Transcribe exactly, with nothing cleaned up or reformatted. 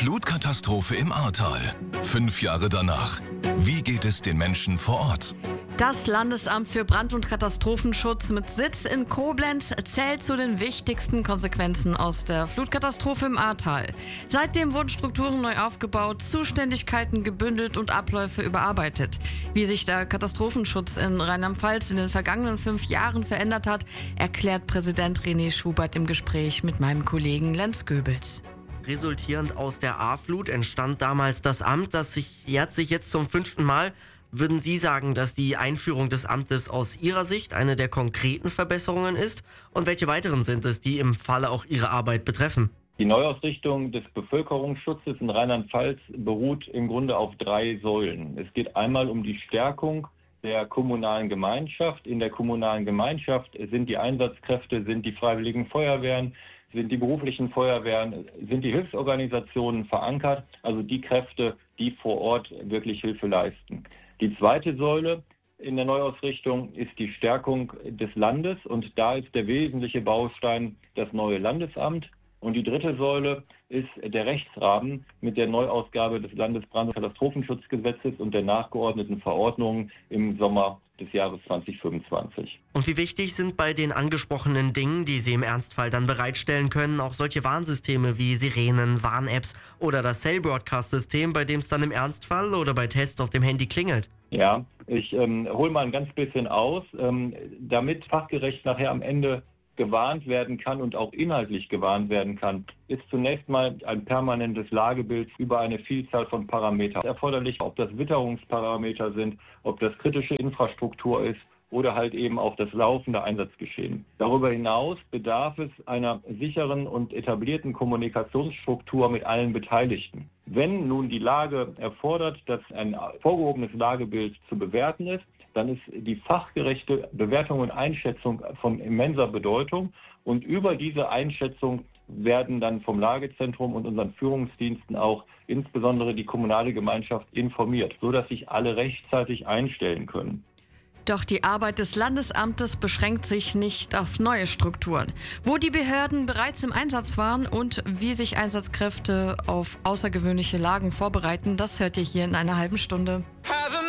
Flutkatastrophe im Ahrtal. Fünf Jahre danach. Wie geht es den Menschen vor Ort? Das Landesamt für Brand- und Katastrophenschutz mit Sitz in Koblenz zählt zu den wichtigsten Konsequenzen aus der Flutkatastrophe im Ahrtal. Seitdem wurden Strukturen neu aufgebaut, Zuständigkeiten gebündelt und Abläufe überarbeitet. Wie sich der Katastrophenschutz in Rheinland-Pfalz in den vergangenen fünf Jahren verändert hat, erklärt Präsident René Schubert im Gespräch mit meinem Kollegen Lenz Goebels. Resultierend aus der Ahrflut entstand damals das Amt, das sich, jährt sich jetzt zum fünften Mal. Würden Sie sagen, dass die Einführung des Amtes aus Ihrer Sicht eine der konkreten Verbesserungen ist? Und welche weiteren sind es, die im Falle auch Ihre Arbeit betreffen? Die Neuausrichtung des Bevölkerungsschutzes in Rheinland-Pfalz beruht im Grunde auf drei Säulen. Es geht einmal um die Stärkung der kommunalen Gemeinschaft. In der kommunalen Gemeinschaft sind die Einsatzkräfte, sind die freiwilligen Feuerwehren, sind die beruflichen Feuerwehren, sind die Hilfsorganisationen verankert, also die Kräfte, die vor Ort wirklich Hilfe leisten. Die zweite Säule in der Neuausrichtung ist die Stärkung des Landes und da ist der wesentliche Baustein das neue Landesamt. Und die dritte Säule ist der Rechtsrahmen mit der Neuausgabe des Landesbrand- und Katastrophenschutzgesetzes und der nachgeordneten Verordnungen im Sommer des Jahres zwanzig fünfundzwanzig. Und wie wichtig sind bei den angesprochenen Dingen, die Sie im Ernstfall dann bereitstellen können, auch solche Warnsysteme wie Sirenen, Warn-Apps oder das Cell-Broadcast-System, bei dem es dann im Ernstfall oder bei Tests auf dem Handy klingelt? Ja, ich ähm, hole mal ein ganz bisschen aus, ähm, damit fachgerecht nachher am Ende gewarnt werden kann und auch inhaltlich gewarnt werden kann, ist zunächst mal ein permanentes Lagebild über eine Vielzahl von Parametern erforderlich, ob das Witterungsparameter sind, ob das kritische Infrastruktur ist oder halt eben auch das laufende Einsatzgeschehen. Darüber hinaus bedarf es einer sicheren und etablierten Kommunikationsstruktur mit allen Beteiligten. Wenn nun die Lage erfordert, dass ein vorgehobenes Lagebild zu bewerten ist, dann ist die fachgerechte Bewertung und Einschätzung von immenser Bedeutung. Und über diese Einschätzung werden dann vom Lagezentrum und unseren Führungsdiensten auch insbesondere die kommunale Gemeinschaft informiert, sodass sich alle rechtzeitig einstellen können. Doch die Arbeit des Landesamtes beschränkt sich nicht auf neue Strukturen. Wo die Behörden bereits im Einsatz waren und wie sich Einsatzkräfte auf außergewöhnliche Lagen vorbereiten, das hört ihr hier in einer halben Stunde.